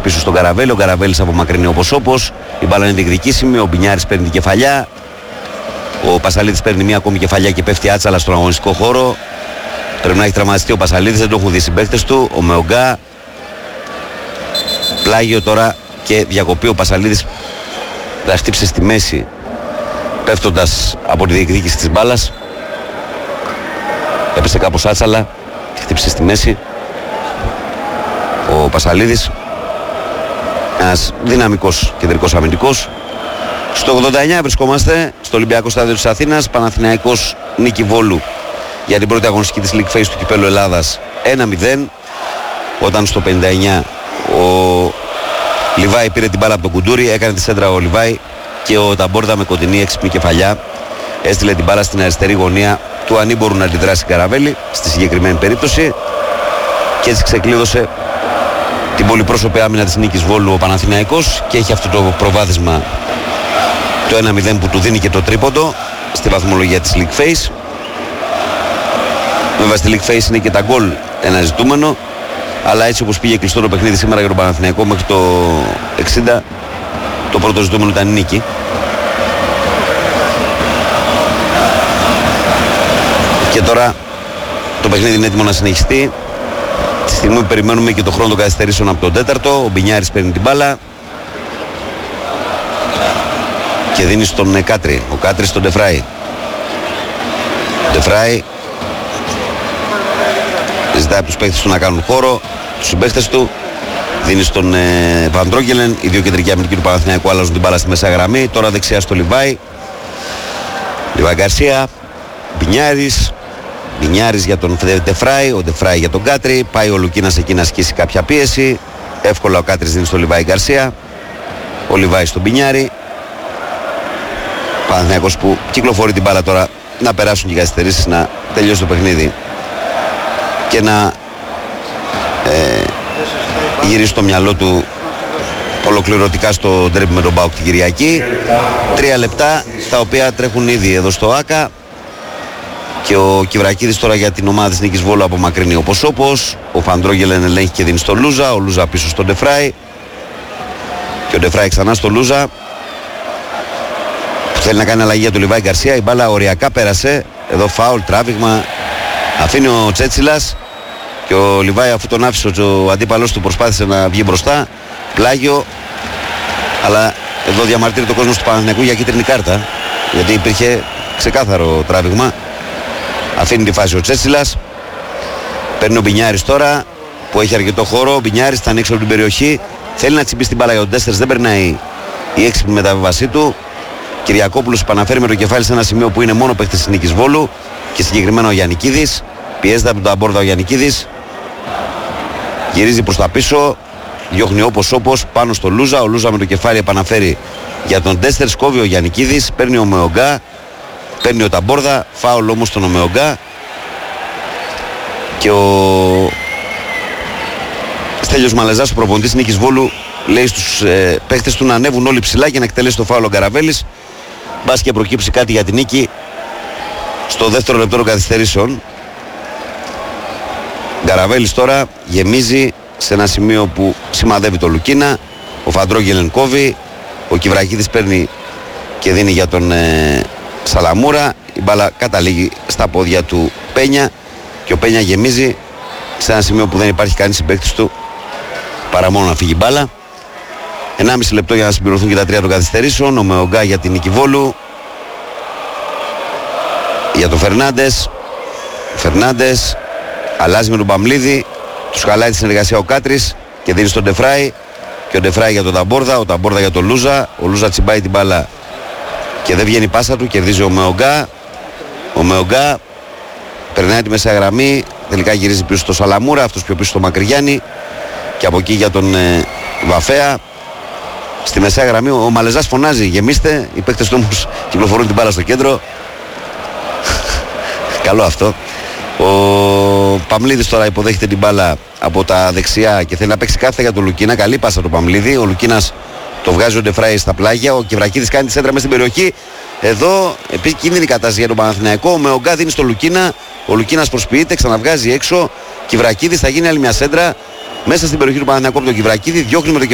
πίσω στον Καραβέλη. Ο Καραβέλης απομακρύνει όπως. Η μπάλα είναι διεκδικήσιμη. Ο Μπινιάρης παίρνει την κεφαλιά. Ο Πασαλίδης παίρνει μία ακόμη κεφαλιά και πέφτει άτσαλα στον αγωνιστικό χώρο. Πρέπει να έχει τραυματιστεί ο Πασαλίδης, δεν το έχουν δει οι συμπαίκτες του. Ο Μεογκά. Πλάγιο τώρα και διακοπή. Ο Πασαλίδης θα χτύψει στη μέση, πέφτοντας από τη διεκδίκηση της μπάλας. Έπεσε κάπως άτσαλα, χτύψει στη μέση ο Πασαλίδης. Ένας δυναμικός κεντρικός αμυντικός. Στο 89 βρισκόμαστε στο Ολυμπιακό Στάδιο της Αθήνας. Παναθηναϊκός νίκη Βόλου για την πρώτη αγωνιστική της League Phase του Κυπέλλου Ελλάδας 1-0. Όταν στο 59 ο Λιβάη πήρε την μπάλα από τον Κουντούρη, έκανε τη σέντρα ο Λιβάη και ο Ταμπόρδα με κοντινή έξυπνη κεφαλιά έστειλε την μπάλα στην αριστερή γωνία του ανήμπορου να αντιδράσει Καραβέλη στη συγκεκριμένη περίπτωση και έτσι ξεκλείδωσε την πολυπρόσωπη άμυνα της νίκης Βόλου ο Παναθηναϊκός και έχει αυτό το προβάδισμα το 1-0 που του δίνει και το τρίποντο στη βαθμολογία της League Phase. Βέβαια στη League Phase είναι και τα γκολ ένα ζητούμενο, αλλά έτσι όπως πήγε κλειστό το παιχνίδι σήμερα για τον Παναθηναϊκό μέχρι το 60, το πρώτο ζητούμενο ήταν η νίκη. Και τώρα το παιχνίδι είναι έτοιμο να συνεχιστεί. Τη στιγμή που περιμένουμε και το χρόνο των καθυστερήσεων από τον τέταρτο, ο Μπινιάρης παίρνει την μπάλα και δίνει στον Κάτρι. Ο Κάτρι στον Ντεφράι. Ντεφράι ζητάει από τους παίκτες του να κάνουν χώρο, τους συμπαίκτες του. Δίνει στον Βαντρόγγελεν. Οι δύο κεντρικοί αμυντικοί του Παναθηναϊκού αλλάζουν την μπάλα στη μεσαία γραμμή. Τώρα δεξιά στο Λιβάι. Λιβάι Γκαρσία. Μπινιάρης. Μπινιάρης για τον Ντεφράι. Ο Ντεφράι για τον Κάτρι. Πάει ο Λουκίνας εκεί να ασκήσει κάποια πίεση. Εύκολα ο Κάτρις δίνει στο Λιβάι Γκαρσία. Ο Λιβάι στον Μπινιάρη. Παναθηναϊκός που κυκλοφορεί την μπάλα τώρα να περάσουν και οι καθυστερήσεις, να τελειώσει το παιχνίδι και να γυρίσει το μυαλό του ολοκληρωτικά στο ντέρμπι με τον ΠΑΟΚ την Κυριακή. 3 λεπτά τα οποία τρέχουν ήδη εδώ στο ΆΚΑ και ο Κιβρακίδης τώρα για την ομάδα της νίκης Βόλου απομακρύνει όπως. Ο Φαντρόγγελεν ελέγχει και δίνει στο Λούζα. Ο Λούζα πίσω στον Ντεφράι και ο Ντεφράι ξανά στο Λούζα. Θέλει να κάνει αλλαγή για τον Λιβάι Γκαρσία. Η μπάλα οριακά πέρασε. Εδώ φάουλ, τράβηγμα. Αφήνει ο Τσέτσιλας και ο Λιβάι, αφού τον άφησε ο αντίπαλος του, προσπάθησε να βγει μπροστά. Πλάγιο. Αλλά εδώ διαμαρτύρεται ο κόσμος του Παναθηναϊκού για κίτρινη κάρτα, γιατί υπήρχε ξεκάθαρο τράβηγμα. Αφήνει τη φάση ο Τσέτσιλας. Παίρνει ο Μπινιάρης τώρα που έχει αρκετό χώρο. Ο Μπινιάρης θα ανοίξει από την περιοχή. Θέλει να τσιμπήσει την μπάλα για τον Τέστερς. Δεν περνάει η έξυπνη μεταβίβασή του. Κυριακόπουλος επαναφέρει με το κεφάλι σε ένα σημείο που είναι μόνο παίκτης της νίκης Βόλου και συγκεκριμένα ο Γιαννικίδης. Πιέζεται από τον Ταμπόρδα ο Γιαννικίδης. Γυρίζει προς τα πίσω. Διώχνει όπως πάνω στο Λούζα. Ο Λούζα με το κεφάλι επαναφέρει για τον Τέστερ. Σκόβει ο Γιαννικίδης. Παίρνει ο Μεογκά. Παίρνει ο Ταμπόρδα. Φάουλ όμως στον Μεογκά. Και ο Στέλιος Μαλεζάς, ο προπονητής νίκης Βόλου, λέει στους παίχτες του να ανέβουν όλοι ψηλά και να εκτελέσει το φάουλ ο Γκαραβέλης. Μπας και προκύψει κάτι για την νίκη στο δεύτερο λεπτό των καθυστερήσεων. Γκαραβέλης τώρα γεμίζει σε ένα σημείο που σημαδεύει το Λουκίνα. Ο Φαντρόγγελεν κόβει. Ο Κιβρακίδης παίρνει και δίνει για τον Σαλαμούρα. Η μπάλα καταλήγει στα πόδια του Πένια και ο Πένια γεμίζει σε ένα σημείο που δεν υπάρχει κανείς συμπαίκτης του παρά μόνο να φύγει μπάλα. 1,5 λεπτό για να συμπληρωθούν και τα 3 των καθυστερήσεων. Ο Μεογκά για την νίκη Βόλου. Για τον Φερνάντες αλλάζει με τον Παμλίδη. Τους χαλάει τη συνεργασία ο Κάτρις και δίνει στον Ντεφράι. Και ο Ντεφράι για τον Ταμπόρδα. Ο Ταμπόρδα για τον Λούζα. Ο Λούζα τσιμπάει την μπάλα και δεν βγαίνει η πάσα του. Κερδίζει ο Μεογκά. Ο Μεογκά περνάει τη μεσαία γραμμή. Τελικά γυρίζει πίσω στο Σαλαμούρα. Αυτός πιο πίσω στο Μακρυγιάννη. Και από εκεί για τον Βαφέα. Στη μεσαία γραμμή ο Μαλεζάς φωνάζει γεμίστε. Οι παίκτες του όμως κυκλοφορούν την μπάλα στο κέντρο. Καλό αυτό. Ο Παμλίδης τώρα υποδέχεται την μπάλα από τα δεξιά και θέλει να παίξει κάθε για τον Λουκίνα. Καλή πάσα του Παμλίδη. Ο Λουκίνας το βγάζει ο Ντεφράι στα πλάγια. Ο Κιβρακίδης κάνει τη σέντρα μέσα στην περιοχή. Εδώ επικίνδυνη κατάσταση για τον Παναθηναϊκό. Ο Μεογκά δίνει στο Λουκίνα. Ο Λουκίνας προσποιείται, ξαναβγάζει έξω. Κιβρακίδης θα γίνει άλλη μια σέντρα μέσα στην περιοχή του Παναθηναϊκού από τον Κιβρακίδη. Διώχνει με το